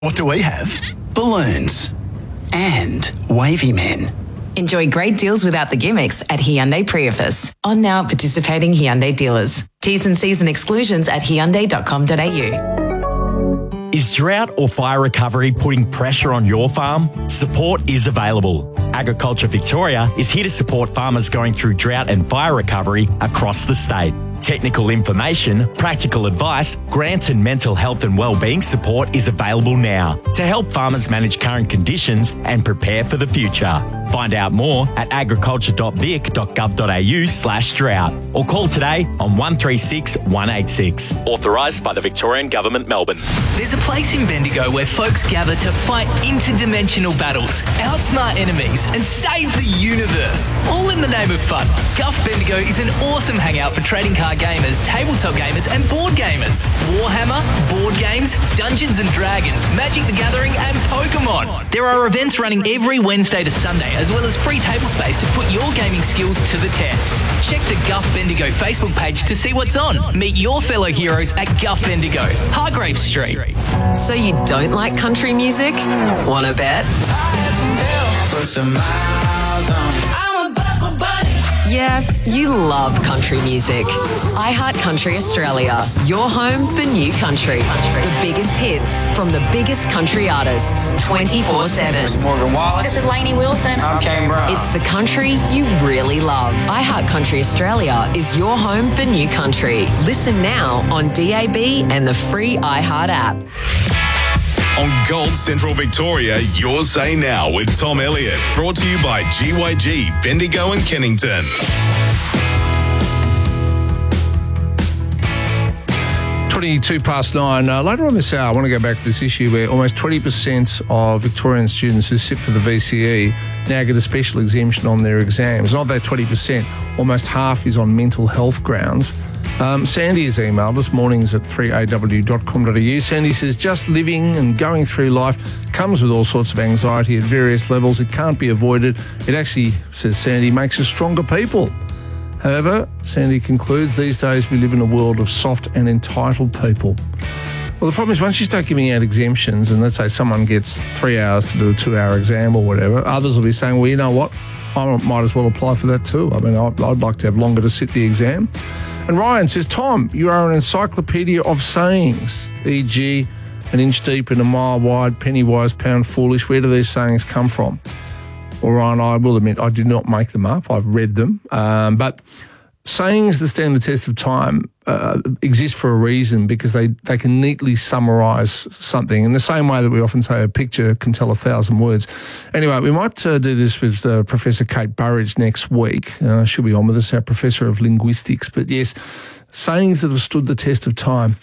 What do we have? Balloons. And wavy men. Enjoy great deals without the gimmicks at Hyundai Priefus. On now at participating Hyundai dealers. T's and C's and exclusions at hyundai.com.au. Is drought or fire recovery putting pressure on your farm? Support is available. Agriculture Victoria is here to support farmers going through drought and fire recovery across the state. Technical information, practical advice, grants and mental health and wellbeing support is available now to help farmers manage current conditions and prepare for the future. Find out more at agriculture.vic.gov.au/drought or call today on 136 186. Authorised by the Victorian Government, Melbourne. There's a place in Bendigo where folks gather to fight interdimensional battles, outsmart enemies and save the universe, all in the name of fun. Guff Bendigo is an awesome hangout for trading card gamers, tabletop gamers and board gamers. Warhammer, board games, Dungeons and Dragons, Magic the Gathering and Pokemon. There are events running every Wednesday to Sunday, as well as free table space to put your gaming skills to the test. Check the Guff Bendigo Facebook page to see what's on. Meet your fellow heroes at Guff Bendigo, Hargrave Street. So you don't like country music? Wanna bet? Yeah, you love country music. iHeart Country Australia, your home for new country. The biggest hits from the biggest country artists, 24/7. Morgan Wallen. This is Lainey Wilson. I'm Kane Brown. It's the country you really love. iHeart Country Australia is your home for new country. Listen now on DAB and the free iHeart app. On Gold Central Victoria, your say now with Tom Elliott. Brought to you by GYG, Bendigo and Kennington. 9:22. Later on this hour, I want to go back to this issue where almost 20% of Victorian students who sit for the VCE now get a special exemption on their exams. Not that 20%, almost half is on mental health grounds. Sandy has emailed us, mornings at 3aw.com.au. Sandy says, just living and going through life comes with all sorts of anxiety at various levels. It can't be avoided. It actually, says Sandy, makes us stronger people. However, Sandy concludes, these days we live in a world of soft and entitled people. Well, the problem is once you start giving out exemptions, and let's say someone gets 3 hours to do a 2-hour exam or whatever, others will be saying, well, you know what, I might as well apply for that too. I mean, I'd like to have longer to sit the exam. And Ryan says, Tom, you are an encyclopedia of sayings, e.g., an inch deep and a mile wide, penny wise, pound foolish. Where do these sayings come from? Well, Ryan, I will admit I did not make them up. I've read them. But sayings that stand the test of time exist for a reason because they can neatly summarise something in the same way that we often say a picture can tell 1,000 words. Anyway, we might do this with Professor Kate Burridge next week. She'll be on with us, our Professor of Linguistics. But yes, sayings that have stood the test of time.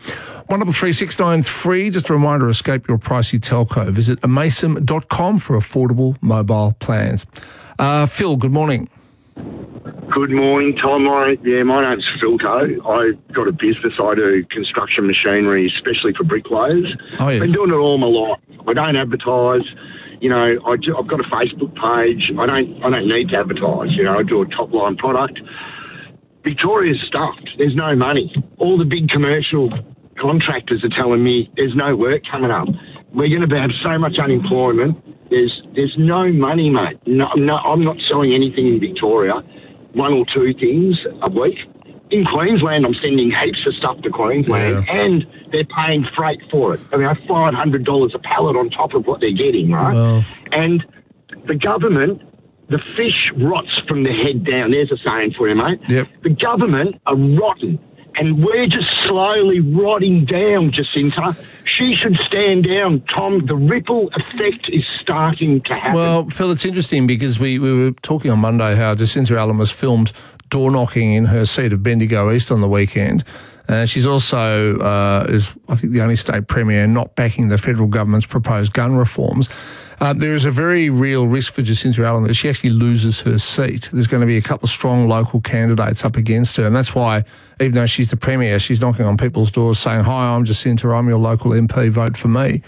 133 just a reminder, escape your pricey telco. Visit amasem.com for affordable mobile plans. Phil, good morning. Good morning, Tom. My name's Philco. I've got a business. I do construction machinery, especially for bricklayers. Oh, yes. Been doing it all my life. I don't advertise. You know, I've got a Facebook page. I don't need to advertise. You know, I do a top-line product. Victoria's stuffed. There's no money. All the big commercial contractors are telling me there's no work coming up. We're going to have so much unemployment. There's no money, mate. No, I'm not selling anything in Victoria. 1 or 2 things a week. In Queensland, I'm sending heaps of stuff to Queensland, and they're paying freight for it. I mean, $500 a pallet on top of what they're getting, right? Well. And the government, the fish rots from the head down. There's a saying for you, mate. Yep. The government are rotten, and we're just slowly rotting down, Jacinta. She should stand down, Tom. The ripple effect is starting to happen. Well, Phil, it's interesting because we were talking on Monday how Jacinta Allen was filmed door knocking in her seat of Bendigo East on the weekend. She's also, is I think the only state premier not backing the federal government's proposed gun reforms. There is a very real risk for Jacinta Allen that she actually loses her seat. There's going to be a couple of strong local candidates up against her, and that's why, even though she's the premier, she's knocking on people's doors saying, hi, I'm Jacinta, I'm your local MP, vote for me.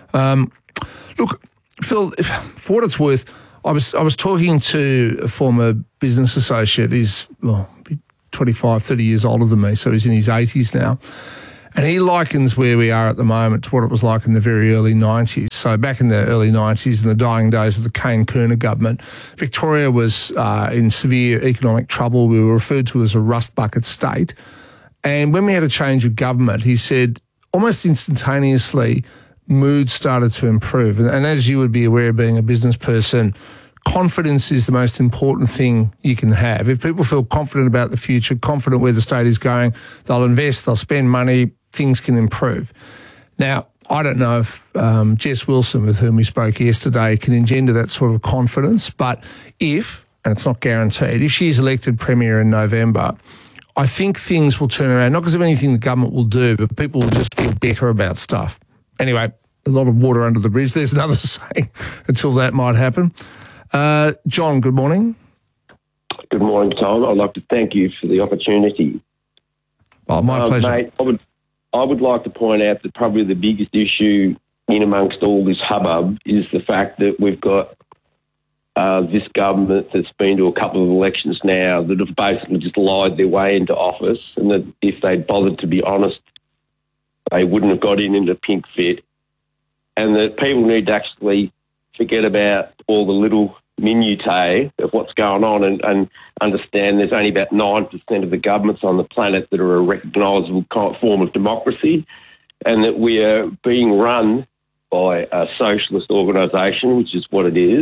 Look, Phil, for what it's worth, I was talking to a former business associate. He's 25, 30 years older than me, so he's in his 80s now. And he likens where we are at the moment to what it was like in the very early 90s. So back in the early 90s, in the dying days of the Kane-Kerner government, Victoria was in severe economic trouble. We were referred to as a rust bucket state. And when we had a change of government, he said almost instantaneously, mood started to improve. And as you would be aware, being a business person, confidence is the most important thing you can have. If people feel confident about the future, confident where the state is going, they'll invest, they'll spend money, things can improve. Now, I don't know if Jess Wilson, with whom we spoke yesterday, can engender that sort of confidence, but if, and it's not guaranteed, if she's elected Premier in November, I think things will turn around, not because of anything the government will do, but people will just feel better about stuff. Anyway, a lot of water under the bridge. There's another saying until that might happen. John, good morning. Good morning, Tom. I'd like to thank you for the opportunity. Oh, my pleasure. Mate, I would like to point out that probably the biggest issue in amongst all this hubbub is the fact that we've got this government that's been to a couple of elections now that have basically just lied their way into office, and that if they'd bothered to be honest, they wouldn't have got into pink fit, and that people need to actually forget about all the little minutiae of what's going on and understand there's only about 9% of the governments on the planet that are a recognisable form of democracy, and that we are being run by a socialist organisation, which is what it is.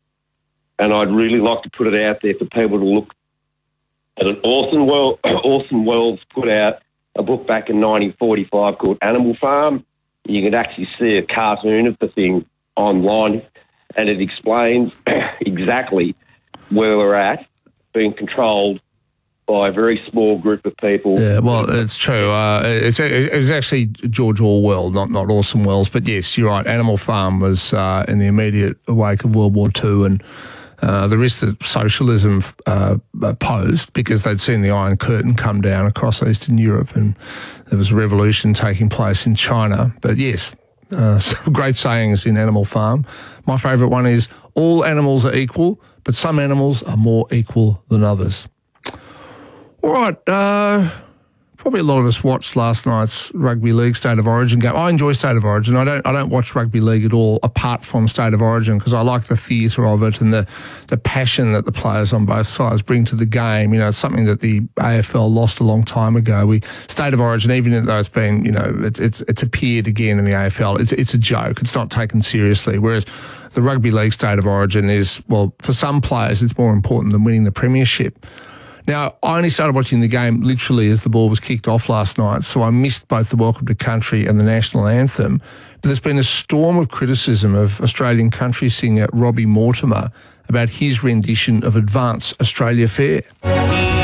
And I'd really like to put it out there for people to look at it. Orson Welles put out a book back in 1945 called Animal Farm. You can actually see a cartoon of the thing online, and it explains exactly where we're at, being controlled by a very small group of people. Yeah, well, it's true. It was actually George Orwell, not Orson Welles. But yes, you're right. Animal Farm was in the immediate wake of World War II, and the risk that socialism posed, because they'd seen the Iron Curtain come down across Eastern Europe, and there was a revolution taking place in China. But yes, some great sayings in Animal Farm. My favourite one is, all animals are equal, but some animals are more equal than others. All right, probably a lot of us watched last night's Rugby League State of Origin game. I enjoy State of Origin. I don't watch Rugby League at all apart from State of Origin, because I like the theatre of it and the passion that the players on both sides bring to the game. You know, it's something that the AFL lost a long time ago. State of Origin, even though it's been, you know, it's appeared again in the AFL, it's a joke. It's not taken seriously. Whereas the Rugby League State of Origin is, well, for some players, it's more important than winning the premiership. Now, I only started watching the game literally as the ball was kicked off last night, so I missed both the Welcome to Country and the national anthem. But there's been a storm of criticism of Australian country singer Robbie Mortimer about his rendition of Advance Australia Fair.